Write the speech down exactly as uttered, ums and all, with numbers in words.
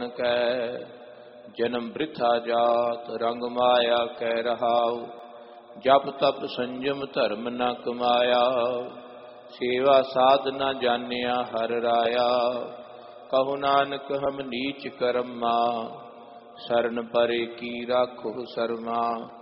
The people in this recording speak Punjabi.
ਕੈ ਜਨਮ ਬ੍ਰਿਥਾ ਜਾਤ ਰੰਗ ਮਾਇਆ ਕਹਿ ਰਹਾਉ। ਜਪ ਤਪ ਸੰਜਮ ਧਰਮ ਨ ਕਮਾਇਆ ਸੇਵਾ ਸਾਧ ਨ ਜਾਣਿਆ ਹਰ ਰਾਇਆ। ਕਹु ਨਾਨਕ ਹਮ ਨੀਚ ਕਰਮਾ ਸ਼ਰਨ ਪਰੇ ਕੀ ਰਾਖੋ ਸਰਮਾ।